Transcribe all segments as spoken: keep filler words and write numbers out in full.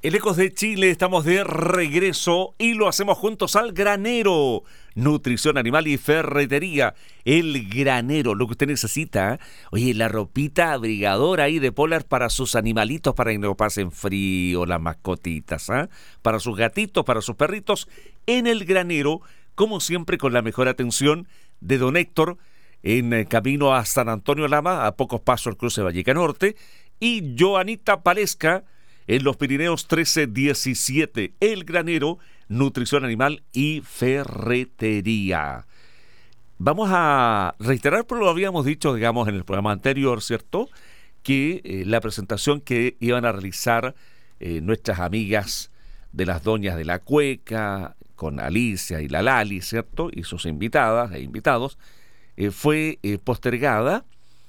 El Ecos de Chile, estamos de regreso y lo hacemos juntos al Granero. Nutrición animal y ferretería. El Granero, lo que usted necesita. Oye, la ropita abrigadora ahí de polar para sus animalitos, para que no pasen frío, las mascotitas, ¿ah? Para sus gatitos, para sus perritos. En el Granero, como siempre, con la mejor atención de don Héctor, en eh, camino a San Antonio Lama, a pocos pasos al cruce de Valleca Norte. Y Joanita Palesca, en los Pirineos trece diecisiete, El Granero, nutrición animal y ferretería. Vamos a reiterar, pero lo habíamos dicho, digamos, en el programa anterior, ¿cierto? Que eh, la presentación que iban a realizar eh, nuestras amigas de las Doñas de la Cueca, con Alicia y la Lali, ¿cierto? Y sus invitadas e invitados, eh, fue eh, postergada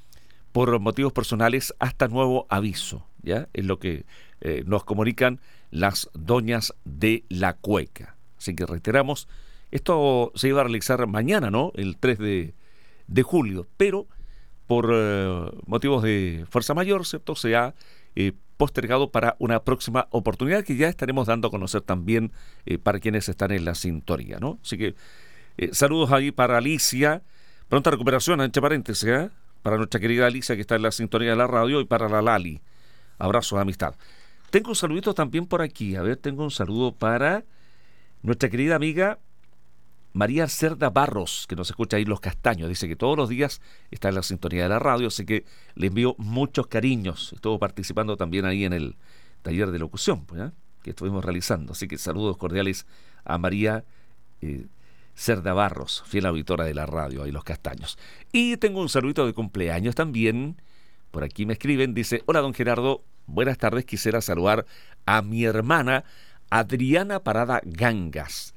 por motivos personales hasta nuevo aviso, ¿ya? Es lo que eh, nos comunican las Doñas de la Cueca. Así que reiteramos, esto se iba a realizar mañana, ¿no? El tres de julio, pero por eh, motivos de fuerza mayor, ¿cierto? Se ha eh, postergado para una próxima oportunidad que ya estaremos dando a conocer también eh, para quienes están en la sintonía, ¿no? Así que eh, saludos ahí para Alicia, pronta recuperación, entre paréntesis, ¿eh? Para nuestra querida Alicia que está en la sintonía de la radio y para la Lali. Abrazos de amistad. Tengo un saludito también por aquí. A ver, tengo un saludo para nuestra querida amiga María Cerda Barros, que nos escucha ahí en Los Castaños. Dice que todos los días está en la sintonía de la radio, así que le envío muchos cariños. Estuvo participando también ahí en el taller de locución, pues, ¿eh? que estuvimos realizando. Así que saludos cordiales a María eh, Cerda Barros, fiel auditora de la radio, ahí Los Castaños. Y tengo un saludito de cumpleaños también. Por aquí me escriben, dice: hola don Gerardo, buenas tardes, quisiera saludar a mi hermana Adriana Parada Gangas,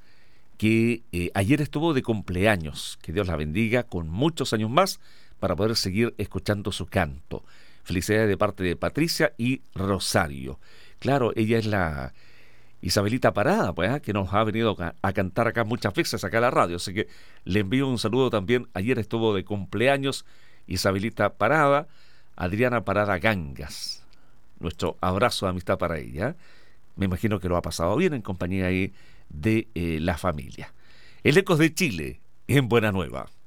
que eh, ayer estuvo de cumpleaños. Que Dios la bendiga con muchos años más para poder seguir escuchando su canto. Felicidades de parte de Patricia y Rosario. Claro, ella es la Isabelita Parada, pues, ¿eh? que nos ha venido a, a cantar acá muchas veces acá a la radio. Así que le envío un saludo también. Ayer estuvo de cumpleaños Isabelita Parada, Adriana Parada Gangas. Nuestro abrazo de amistad para ella. Me imagino que lo ha pasado bien en compañía ahí de eh, la familia. El Ecos de Chile, en Buena Nueva.